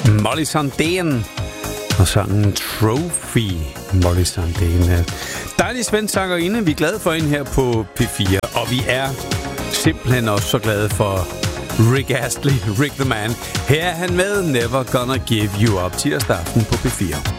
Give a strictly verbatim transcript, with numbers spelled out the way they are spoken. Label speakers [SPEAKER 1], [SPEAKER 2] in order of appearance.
[SPEAKER 1] Molly Sandén og sangen Trophy. Molly Sandén. Dejlig svensk sangerinde. Vi er glade for hende her på P fire. Og vi er simpelthen også så glade for Rick Astley, Rick the Man. Her er han med Never Gonna Give You Up tirsdag aften på P fire.